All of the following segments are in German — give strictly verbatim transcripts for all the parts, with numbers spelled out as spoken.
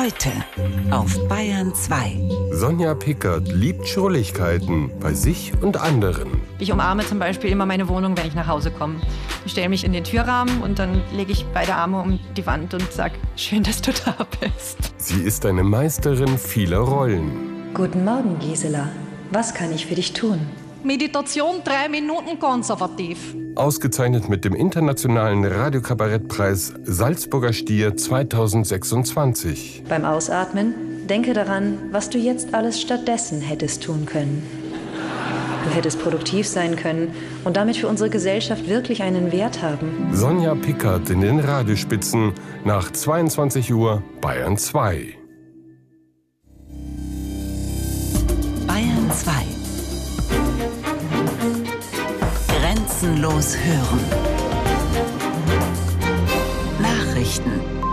Heute auf Bayern zwei. Sonja Pickert liebt Schrulligkeiten bei sich und anderen. Ich umarme zum Beispiel immer meine Wohnung, wenn ich nach Hause komme. Ich stelle mich in den Türrahmen und dann lege ich beide Arme um die Wand und sage, schön, dass du da bist. Sie ist eine Meisterin vieler Rollen. Guten Morgen, Gisela. Was kann ich für dich tun? Meditation drei Minuten konservativ. Ausgezeichnet mit dem internationalen Radiokabarettpreis Salzburger Stier zweitausendsechsundzwanzig. Beim Ausatmen denke daran, was du jetzt alles stattdessen hättest tun können. Du hättest produktiv sein können und damit für unsere Gesellschaft wirklich einen Wert haben. Sonja Pickert in den Radiospitzen nach zweiundzwanzig Uhr Bayern zwei. Bayern zwei. Grenzenlos hören. Nachrichten.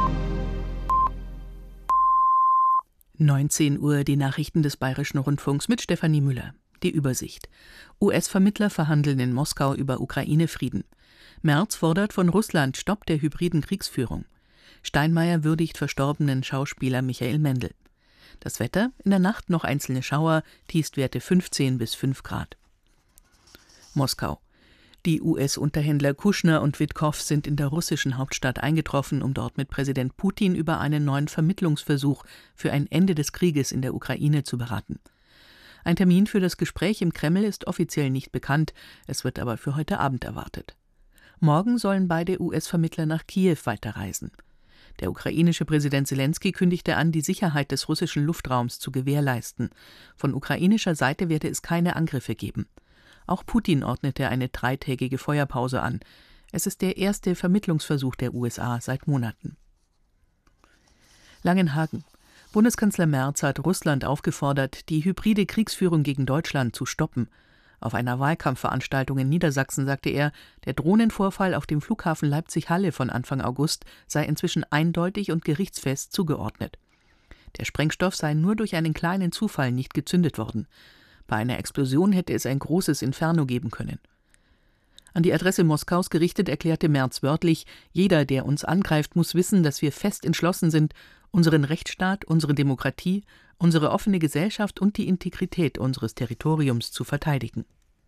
neunzehn Uhr die Nachrichten des Bayerischen Rundfunks mit Stefanie Müller. Die Übersicht. U S-Vermittler verhandeln in Moskau über Ukraine-Frieden. Merz fordert von Russland Stopp der hybriden Kriegsführung. Steinmeier würdigt verstorbenen Schauspieler Michael Mendl. Das Wetter, in der Nacht noch einzelne Schauer, Tiefstwerte fünfzehn bis fünf Grad. Moskau. Die U S-Unterhändler Kushner und Witkow sind in der russischen Hauptstadt eingetroffen, um dort mit Präsident Putin über einen neuen Vermittlungsversuch für ein Ende des Krieges in der Ukraine zu beraten. Ein Termin für das Gespräch im Kreml ist offiziell nicht bekannt, es wird aber für heute Abend erwartet. Morgen sollen beide U S-Vermittler nach Kiew weiterreisen. Der ukrainische Präsident Selenskyj kündigte an, die Sicherheit des russischen Luftraums zu gewährleisten. Von ukrainischer Seite werde es keine Angriffe geben. Auch Putin ordnete eine dreitägige Feuerpause an. Es ist der erste Vermittlungsversuch der U S A seit Monaten. Langenhagen. Bundeskanzler Merz hat Russland aufgefordert, die hybride Kriegsführung gegen Deutschland zu stoppen. Auf einer Wahlkampfveranstaltung in Niedersachsen sagte er, der Drohnenvorfall auf dem Flughafen Leipzig-Halle von Anfang August sei inzwischen eindeutig und gerichtsfest zugeordnet. Der Sprengstoff sei nur durch einen kleinen Zufall nicht gezündet worden. Bei einer Explosion hätte es ein großes Inferno geben können. An die Adresse Moskaus gerichtet erklärte Merz wörtlich, jeder, der uns angreift, muss wissen, dass wir fest entschlossen sind, unseren Rechtsstaat, unsere Demokratie, unsere offene Gesellschaft und die Integrität unseres Territoriums zu verteidigen.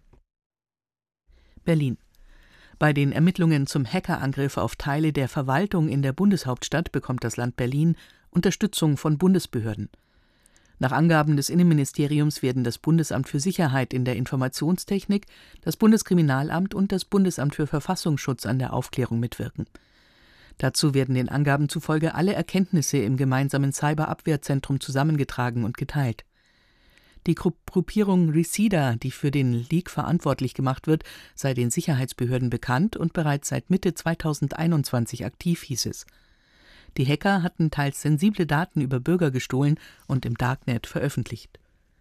Berlin. Bei den Ermittlungen zum Hackerangriff auf Teile der Verwaltung in der Bundeshauptstadt bekommt das Land Berlin Unterstützung von Bundesbehörden. Nach Angaben des Innenministeriums werden das Bundesamt für Sicherheit in der Informationstechnik, das Bundeskriminalamt und das Bundesamt für Verfassungsschutz an der Aufklärung mitwirken. Dazu werden den Angaben zufolge alle Erkenntnisse im gemeinsamen Cyberabwehrzentrum zusammengetragen und geteilt. Die Gruppierung Reseda, die für den Leak verantwortlich gemacht wird, sei den Sicherheitsbehörden bekannt und bereits seit Mitte zweitausendeinundzwanzig aktiv, hieß es. Die Hacker hatten teils sensible Daten über Bürger gestohlen und im Darknet veröffentlicht.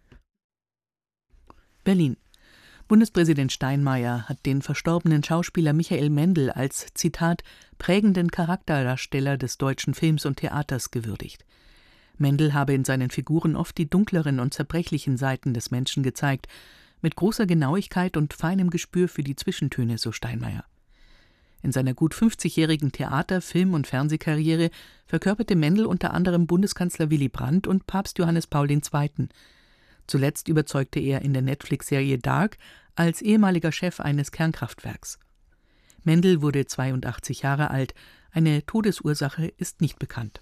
Berlin. Bundespräsident Steinmeier hat den verstorbenen Schauspieler Michael Mendl als, Zitat, prägenden Charakterdarsteller des deutschen Films und Theaters gewürdigt. Mendl habe in seinen Figuren oft die dunkleren und zerbrechlichen Seiten des Menschen gezeigt, mit großer Genauigkeit und feinem Gespür für die Zwischentöne, so Steinmeier. In seiner gut fünfzigjährigen Theater-, Film- und Fernsehkarriere verkörperte Mendl unter anderem Bundeskanzler Willy Brandt und Papst Johannes Paul der Zweite. Zuletzt überzeugte er in der Netflix-Serie Dark als ehemaliger Chef eines Kernkraftwerks. Mendl wurde zweiundachtzig Jahre alt. Eine Todesursache ist nicht bekannt.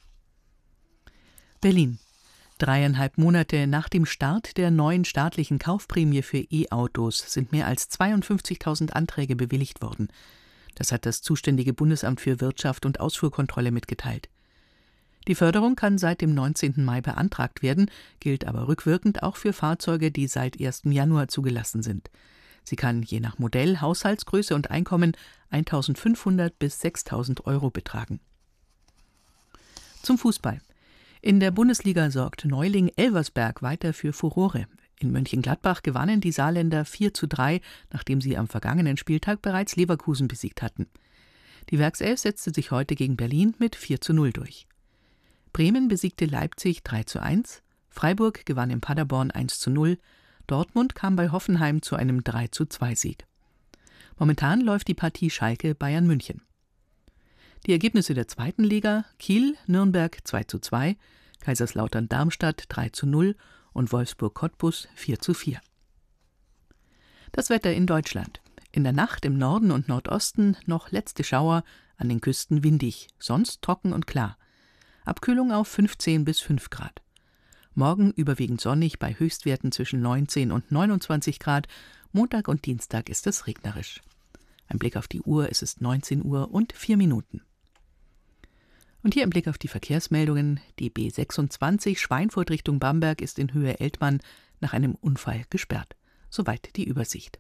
Berlin. Dreieinhalb Monate nach dem Start der neuen staatlichen Kaufprämie für E-Autos sind mehr als zweiundfünfzigtausend Anträge bewilligt worden. Das hat das zuständige Bundesamt für Wirtschaft und Ausfuhrkontrolle mitgeteilt. Die Förderung kann seit dem neunzehnten Mai beantragt werden, gilt aber rückwirkend auch für Fahrzeuge, die seit ersten Januar zugelassen sind. Sie kann je nach Modell, Haushaltsgröße und Einkommen eintausendfünfhundert bis sechstausend Euro betragen. Zum Fußball. In der Bundesliga sorgt Neuling Elversberg weiter für Furore. In Mönchengladbach gewannen die Saarländer vier zu drei, nachdem sie am vergangenen Spieltag bereits Leverkusen besiegt hatten. Die Werkself setzte sich heute gegen Berlin mit vier zu null durch. Bremen besiegte Leipzig drei zu eins, Freiburg gewann in Paderborn eins zu null, Dortmund kam bei Hoffenheim zu einem drei zu zwei Sieg. Momentan läuft die Partie Schalke-Bayern München. Die Ergebnisse der zweiten Liga: Kiel, Nürnberg zwei zu zwei, Kaiserslautern-Darmstadt drei zu null und Wolfsburg-Cottbus vier zu vier. Das Wetter in Deutschland. In der Nacht im Norden und Nordosten noch letzte Schauer, an den Küsten windig, sonst trocken und klar. Abkühlung auf fünfzehn bis fünf Grad. Morgen überwiegend sonnig bei Höchstwerten zwischen neunzehn und neunundzwanzig Grad. Montag und Dienstag ist es regnerisch. Ein Blick auf die Uhr, es ist neunzehn Uhr und vier Minuten. Und hier ein Blick auf die Verkehrsmeldungen. Die B sechsundzwanzig Schweinfurt Richtung Bamberg ist in Höhe Eltmann nach einem Unfall gesperrt. Soweit die Übersicht.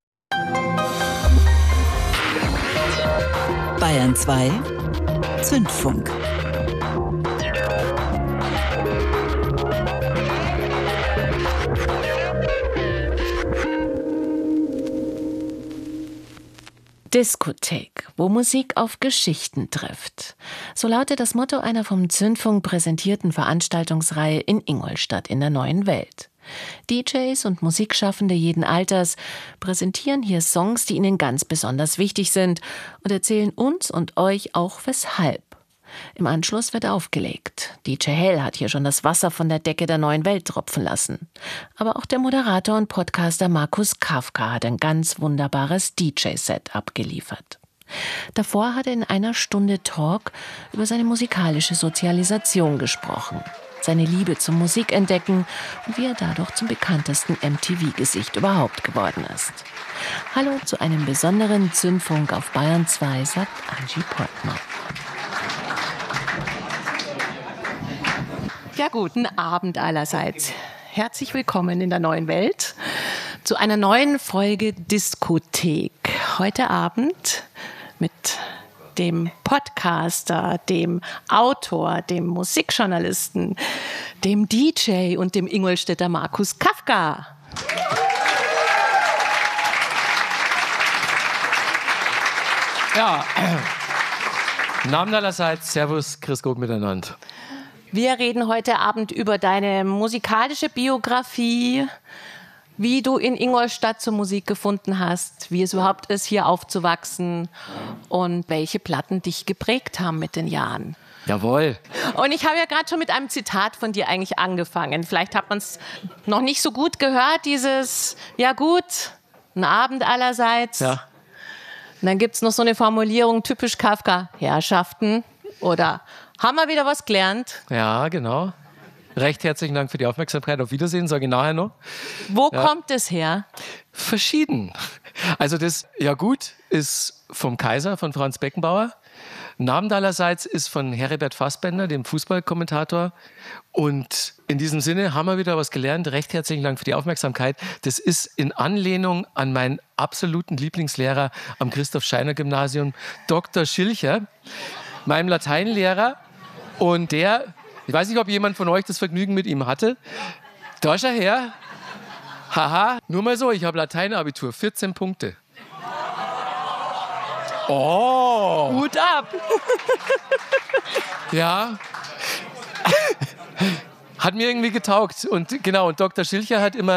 Bayern zwei Zündfunk. Diskothek, wo Musik auf Geschichten trifft. So lautet das Motto einer vom Zündfunk präsentierten Veranstaltungsreihe in Ingolstadt in der Neuen Welt. D Js und Musikschaffende jeden Alters präsentieren hier Songs, die ihnen ganz besonders wichtig sind und erzählen uns und euch auch weshalb. Im Anschluss wird aufgelegt. D J Hell hat hier schon das Wasser von der Decke der Neuen Welt tropfen lassen. Aber auch der Moderator und Podcaster Markus Kafka hat ein ganz wunderbares D J-Set abgeliefert. Davor hat er in einer Stunde Talk über seine musikalische Sozialisation gesprochen, seine Liebe zum Musikentdecken und wie er dadurch zum bekanntesten M T V-Gesicht überhaupt geworden ist. Hallo zu einem besonderen Zündfunk auf Bayern zwei, sagt Angie Portmann. Ja, guten Abend allerseits. Herzlich willkommen in der Neuen Welt zu einer neuen Folge Diskothek. Heute Abend mit dem Podcaster, dem Autor, dem Musikjournalisten, dem D J und dem Ingolstädter Markus Kafka. Ja, Namen allerseits, Servus, Chris Gott miteinander. Wir reden heute Abend über deine musikalische Biografie, wie du in Ingolstadt zur Musik gefunden hast, wie es überhaupt ist, hier aufzuwachsen und welche Platten dich geprägt haben mit den Jahren. Jawohl. Und ich habe ja gerade schon mit einem Zitat von dir eigentlich angefangen. Vielleicht hat man es noch nicht so gut gehört, dieses, ja gut, ein Abend allerseits. Ja. Und dann gibt es noch so eine Formulierung, typisch Kafka, Herrschaften oder haben wir wieder was gelernt? Ja, genau. Recht herzlichen Dank für die Aufmerksamkeit. Auf Wiedersehen, sage ich nachher noch. Wo ja. kommt es her? Verschieden. Also das, ja gut, ist vom Kaiser, von Franz Beckenbauer. Namendallerseits ist von Heribert Fassbender, dem Fußballkommentator. Und in diesem Sinne haben wir wieder was gelernt. Recht herzlichen Dank für die Aufmerksamkeit. Das ist in Anlehnung an meinen absoluten Lieblingslehrer am Christoph-Scheiner-Gymnasium, Doktor Schilcher, meinem Lateinlehrer. Und der, ich weiß nicht, ob jemand von euch das Vergnügen mit ihm hatte. Da ist er her. Haha, nur mal so, ich habe Lateinabitur, vierzehn Punkte. Oh. Hut ab. Ja. Hat mir irgendwie getaugt. Und genau, und Doktor Schilcher hat immer